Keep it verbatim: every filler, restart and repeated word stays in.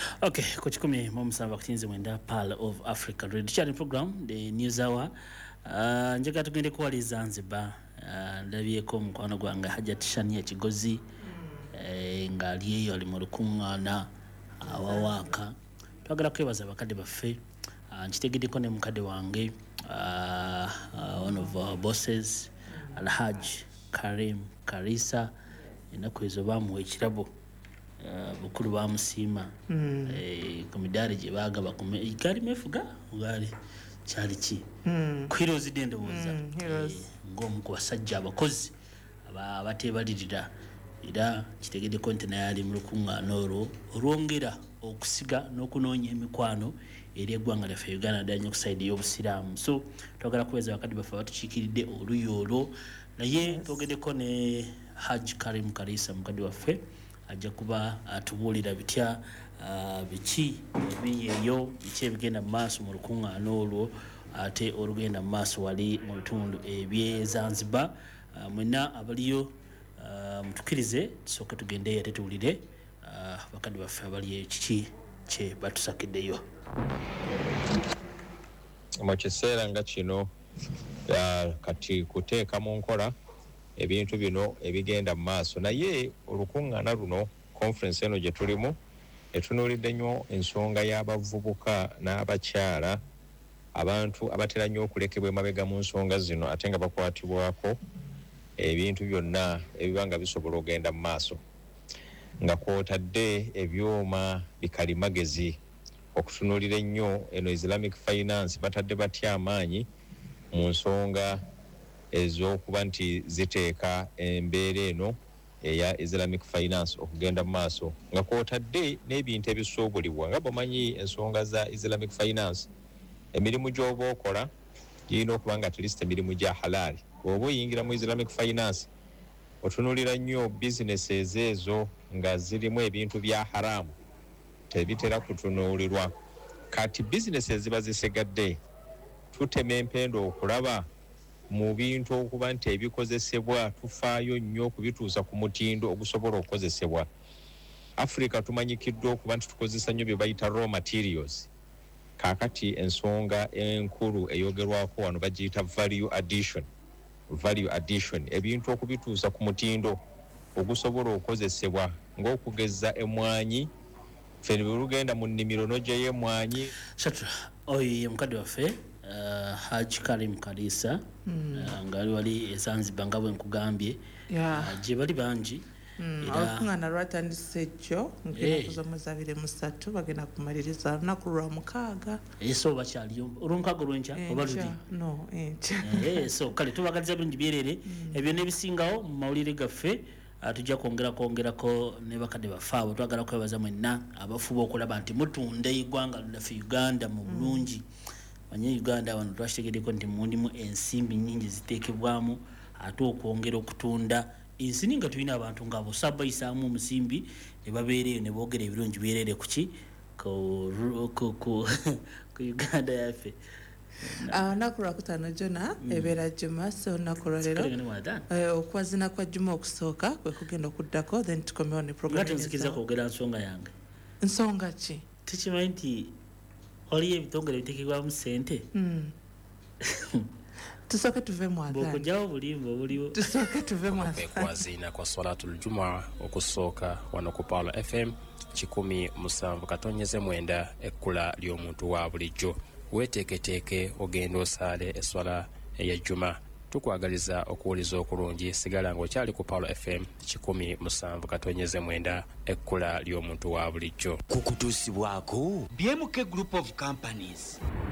Okay, kuchikumi mumusamba kutinze mwenda Pearl of Africa Radio Channel program the news hour. Uh, njega tugende kuwali Zanzibar. Uh, ndabyeko mukwano gwange Hajat Shania Kigozi. Eh, ngali yeyo ali mu lukungana awawaka. Twagala kwebaza bakade baffe. Uh, nkitegedeko ne mukade wange uh, uh, one of our bosses Alhaj Karim Karisa enakwezo bamuwe ekirabo. Uh, bukuru ba musima mm. eh komidari je baga bakume igari mefuga ugali cyari ki mm. kwirozi dende boza mm, eh, ngomu kubasajja abakozi aba batebalirira ira kitegede kontena yali mu lukungano rwongera okusiga nokunonye emikwano eri egwanga lya Uganda danye kusaidi y'obusiramu so twagala kuweza bakadi bafa batukikiridde oluyolo naye togedeko ne Haj Karim Karisa mukadi waffe ajja kuba atubulira bitya uh, bichi biyeyo biche bigenda maaso mu lukungano olwo ate olugenda maaso wali mu bitundu ebye Zanzibar uh, mwena abaliyo uh, mutukirize soka tugende yate tuwulire uh, bakadi baffe abaliyo kichi kye batusakiddeyo mu kiseera nga kino uh, kati kuteeka mu nkola ebintu bino ebigenda mu maaso naye olukungana luno conference eno gye tulimu etunuulidde nnyo ensonga y'abavubuka n'abakyala abantu abatera nnyo okulekebwa emabega mu nsonga zino ate nga bakwatibwako ebintu byonna ebiba nga bisobola ogenda mu maaso nga kwotadde ebyuma bikalimagezi okutunuulira ennyo eno Islamic Finance batadde batya amaanyi mu nsonga ezokuba nti ziteeka embeera eno eya Islamic Finance okugenda mu maaso nga kwotadde n'ebintu ebisobolibwa nga bamanyi ensonga za Islamic Finance emirimu gy'oba okola girina okuba nga at least emirimu gya halali bw'oba oyingira mu Islamic Finance otunuulira nnyo businesses ezo nga zirimu ebintu bya haramu tebitera kutunuulirwa kati businesses ziba zisigadde tutema empendo okulaba mu bintu okuba nti ebikozesebwa tufaayo nnyo okubituusa ku mutindo ogusobola okukozesebwa Africa tumanyikiddwa okuba nti tukozesa nnyo bye bayita raw materials kaakati ensonga enkulu eyogerwako wano bagiyita value addition value addition ebintu okubituusa ku mutindo ogusobola okukozesebwa ng'okugeza emmwanyi ffe bulugenda mu nnimiro n'ogyeyo emmwanyi shatra oyo mukadde waffe Uh, Haj Karim Karisa mm. uh, ngali wali Zanzibar ngabwe nkugambye yeah. uh, je bali banji mm. Alukungana lwatandise jjo ngenda kuza mwezi abiri musatu bagenda kumaliriza lunaku lwa mukaaga eso bakyaliyo olunkago lwencha obaludi no encha eh so kale tubagaliza bingi byerere mm. ebyo nebisingawo mu mawulire gaffe atujja kwongera kwongerako ne bakade bafaabo twagala kwebaza mwenna abafuba okulaba nti mutunde igwanga laffe Uganda mu bulungi mm. Manye Uganda abantu twashitegedeko nti mundimu ensimbi nyingi zitekebwamu ate okwongera okutunda ensininga tulina abantu ngabo sabayisaamu omusimbi ne babeereyo ne boogera ebirungi byerere kuki ku ku ku Uganda yaffe ah nakura kutano jona mm. ebera juma so nakura lero eh okwazina kwa juma okusooka kwe kugenda okuddako then tukomewo ne program ngati nzikiza kwogera nsonga yange nsonga ki tukimanyi nti oli ebitongole bitekebwa mu sente mm. tusoke tuve mu adhani boko jawo bulimbo buliwo tusoke tuve mu adhani kwazina kwa salatul jumaa okusoka wano ku Pearl F M kikumi musanvu katonyeze mwenda ekkula ly'omuntu wa bulijjo weteeketeke ogenda osaale eswala eya juma tukwagaliza okuwuliza okulungi sigala ng'okyali ku Pearl F M kikumi musanvu katonyeze mwenda ekkula ly'omuntu wa bulijjo kukutuusibwako B M K Group of Companies